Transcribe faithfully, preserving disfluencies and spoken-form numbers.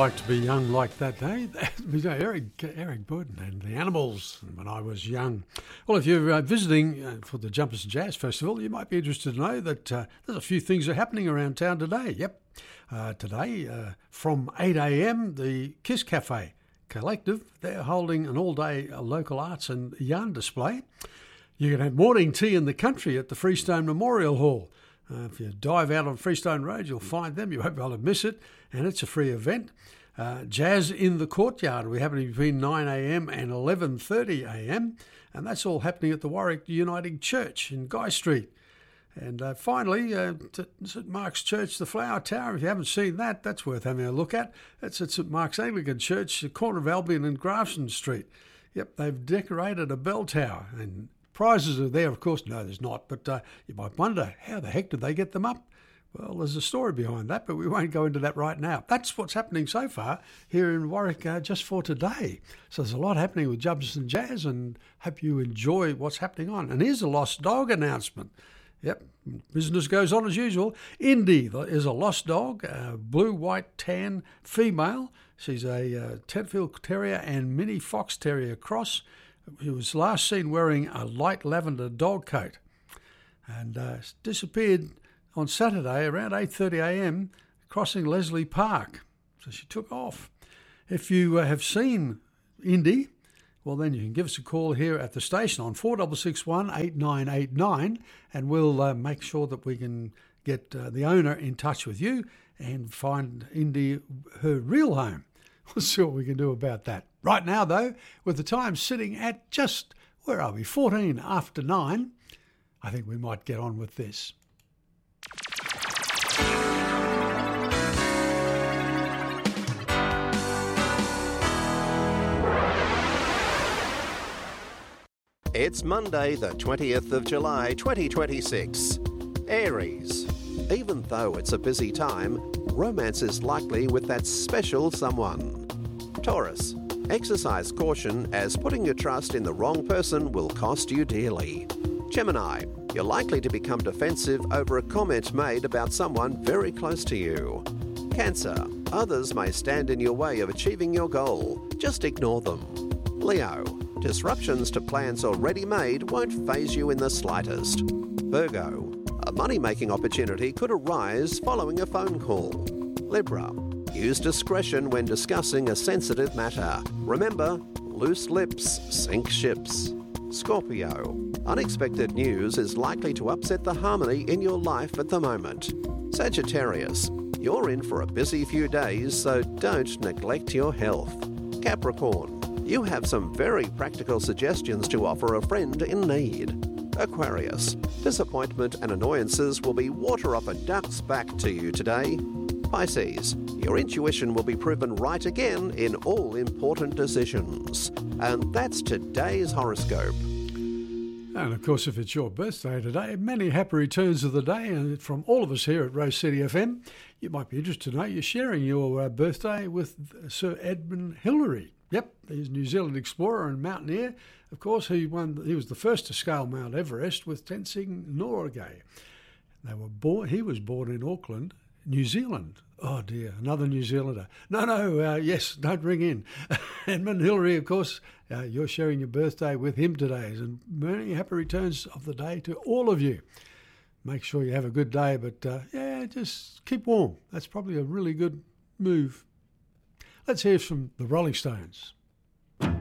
like to be young like that, eh? You know, Eric, Eric Burden and the Animals when I was young. Well, if you're uh, visiting uh, for the Jumpers and Jazz Festival, you might be interested to know that uh, there's a few things that are happening around town today. Yep. Uh, today, uh, from eight a.m, the Kiss Cafe Collective, they're holding an all-day uh, local arts and yarn display. You can have morning tea in the country at the Freestone Memorial Hall. Uh, if you dive out on Freestone Road, you'll find them. You won't be able to miss it, and it's a free event. Uh, Jazz in the Courtyard, we're happening between nine a.m. and eleven thirty a.m, and that's all happening at the Warwick Uniting Church in Guy Street. And uh, finally, uh, St Mark's Church, the Flower Tower, if you haven't seen that, that's worth having a look at. It's at St Mark's Anglican Church, the corner of Albion and Grafton Street. Yep, they've decorated a bell tower, and prizes are there, of course. No, there's not, but uh, you might wonder, how the heck did they get them up? Well, there's a story behind that, but we won't go into that right now. That's what's happening so far here in Warwick uh, just for today. So there's a lot happening with Jumpers and Jazz, and hope you enjoy what's happening on. And here's a lost dog announcement. Yep, business goes on as usual. Indy is a lost dog, a blue, white, tan female. She's a uh, Tenfield Terrier and Mini Fox Terrier cross. He was last seen wearing a light lavender dog coat, and uh, disappeared on Saturday around eight thirty a.m. crossing Leslie Park. So she took off. If you uh, have seen Indy, well, then you can give us a call here at the station on four six six one, eight nine eight nine, and we'll uh, make sure that we can get uh, the owner in touch with you and find Indy her real home. We'll see what we can do about that. Right now, though, with the time sitting at just, where are we, fourteen after nine, I think we might get on with this. It's Monday, the twentieth of July, twenty twenty-six. Aries. Even though it's a busy time, romance is likely with that special someone. Taurus. Exercise caution, as putting your trust in the wrong person will cost you dearly. Gemini. You're likely to become defensive over a comment made about someone very close to you. Cancer. Others may stand in your way of achieving your goal. Just ignore them. Leo. Disruptions to plans already made won't faze you in the slightest. Virgo. A money-making opportunity could arise following a phone call. Libra. Use discretion when discussing a sensitive matter. Remember, loose lips sink ships. Scorpio. Unexpected news is likely to upset the harmony in your life at the moment. Sagittarius. You're in for a busy few days, so don't neglect your health. Capricorn. You have some very practical suggestions to offer a friend in need. Aquarius. Disappointment and annoyances will be water off a duck's back to you today. Pisces. Your intuition will be proven right again in all important decisions. And that's today's horoscope. And of course, if it's your birthday today, many happy returns of the day. And from all of us here at Rose City F M, you might be interested to know you're sharing your uh, birthday with Sir Edmund Hillary. Yep, he's a New Zealand explorer and mountaineer. Of course, he won. He was the first to scale Mount Everest with Tenzing Norgay. They were born. He was born in Auckland, New Zealand. Oh dear, another New Zealander. No, no, uh, yes, don't ring in. Edmund Hillary, of course, uh, you're sharing your birthday with him today. And many happy returns of the day to all of you. Make sure you have a good day, but uh, yeah, just keep warm. That's probably a really good move. Let's hear from the Rolling Stones.